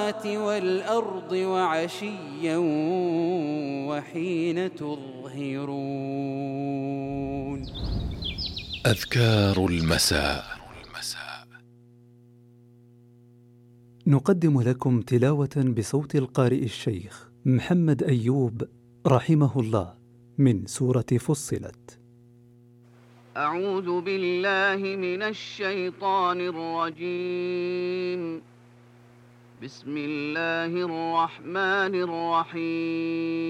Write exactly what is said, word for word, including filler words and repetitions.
والأرض وعشيا وحين تظهرون. أذكار المساء. نقدم لكم تلاوة بصوت القارئ الشيخ محمد أيوب رحمه الله من سورة فصلت. أعوذ بالله من الشيطان الرجيم. بسم الله الرحمن الرحيم.